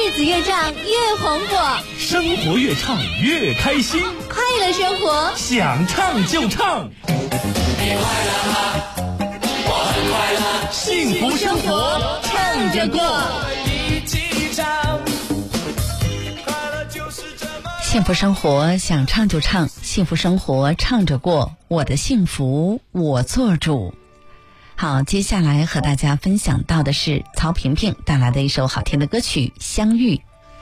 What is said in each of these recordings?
日子越长越红火， 生活越唱越开心， 快乐生活想唱就唱。 你快乐吗？我很快乐。 幸福生活唱着过， 一起唱。快乐就是这么。 幸福生活想唱就唱，幸福生活唱着过，我的幸福我做主。好，接下来和大家分享到的是曹萍萍带来的一首好听的歌曲《相遇》。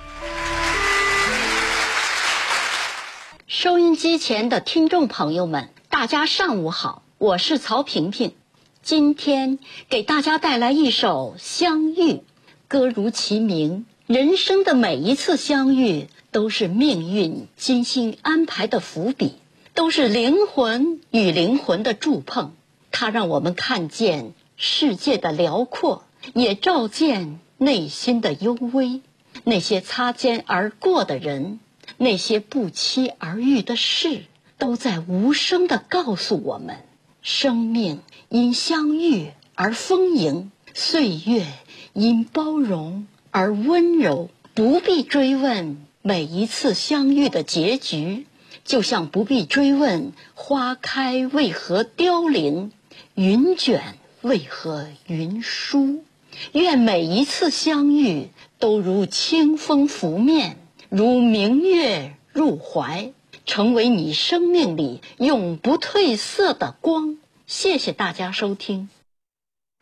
收音机前的听众朋友们，大家上午好，我是曹萍萍。今天给大家带来一首《相遇》，歌如其名，人生的每一次相遇都是命运精心安排的伏笔，都是灵魂与灵魂的触碰。它让我们看见世界的辽阔，也照见内心的幽微。那些擦肩而过的人，那些不期而遇的事，都在无声地告诉我们，生命因相遇而丰盈，岁月因包容而温柔。不必追问每一次相遇的结局，就像不必追问花开为何凋零，云卷为何云舒。愿每一次相遇都如清风拂面，如明月入怀，成为你生命里永不褪色的光。谢谢大家收听。